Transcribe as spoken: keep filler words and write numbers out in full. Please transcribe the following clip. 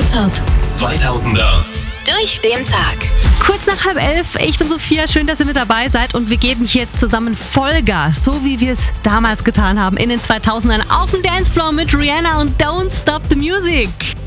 Top zweitausender. durch den Tag. Kurz nach halb elf, ich bin Sophia, schön, dass ihr mit dabei seid und wir geben jetzt zusammen Vollgas, so wie wir es damals getan haben in den zweitausendern auf dem Dancefloor mit Rihanna und Don't Stop the Music.